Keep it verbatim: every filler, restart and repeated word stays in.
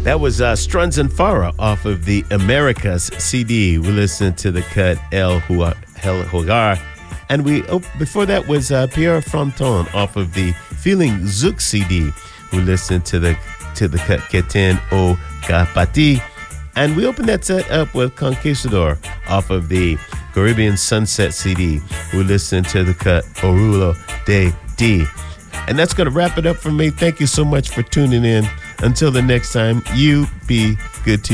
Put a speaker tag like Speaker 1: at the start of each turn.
Speaker 1: That was uh, Struns and Farah off of the Americas C D. We listened to the cut El Hogar. And we oh, before that was uh, Pierre Fronton off of the Feeling Zouk C D. We listened to the to the cut Keten O Kapati. And we opened that set up with Conquistador off of the Caribbean Sunset C D. We listened to the cut Orulo de D. And that's going to wrap it up for me. Thank you so much for tuning in. Until the next time, you be good to